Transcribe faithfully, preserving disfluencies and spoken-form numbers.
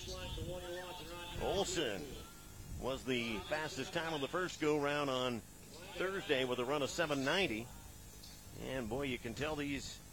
Olson was the fastest time on the first go-round on Thursday with a run of seven ninety. And, boy, you can tell these